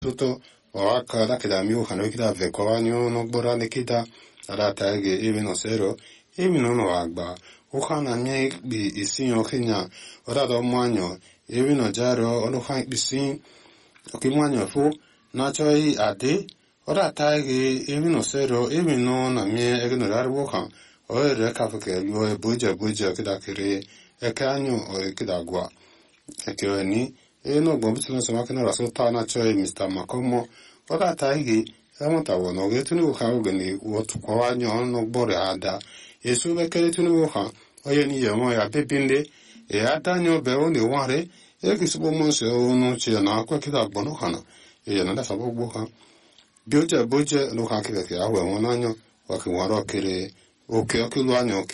Toto waka da kida mi uhano kida vekoanyo no gbora ne kida ada taige even osero even no agba uhana mi bi isinyo Kenya ora do manyo even no jaro ono han bisin okimwanyo fu na choi ade ora taige even osero even no na mi egno darwo kan o re ka fuke yo buja kida kire ekanyo o kida gwa ekeni no gbombitu no sama kana raso ta na choi Mr. Makomo ora taigi amata wono getunu ka ogeni wotu kwa anyo no gbore ada yesu bekere tunu ha oye ni yemo ya bebinde adanyo be oni ware ekisibo monse onu che na akwa kida gbono kana na da sabo gbo kan bioje no ka kire ke awe won anyo wa ki waro kire oke okilu anyo